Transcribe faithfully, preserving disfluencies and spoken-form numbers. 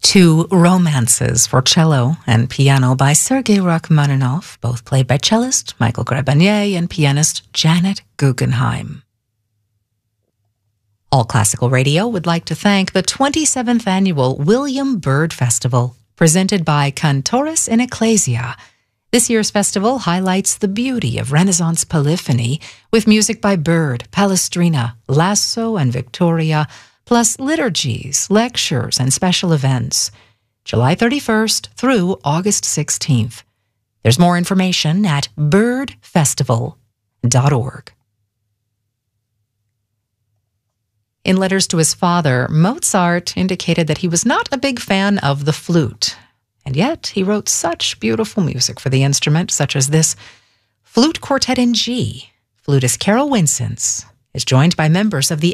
Two romances for cello and piano by Sergei Rachmaninoff, both played by cellist Michael Grebanier and pianist Janet Guggenheim. All Classical Radio would like to thank the twenty-seventh Annual William Byrd Festival, presented by Cantores in Ecclesia. This year's festival highlights the beauty of Renaissance polyphony with music by Byrd, Palestrina, Lasso, and Victoria, plus liturgies, lectures, and special events, July thirty-first through August sixteenth. There's more information at byrd festival dot org. In letters to his father, Mozart indicated that he was not a big fan of the flute, and yet he wrote such beautiful music for the instrument, such as this Flute Quartet in G. Flutist Carol Winsence is joined by members of the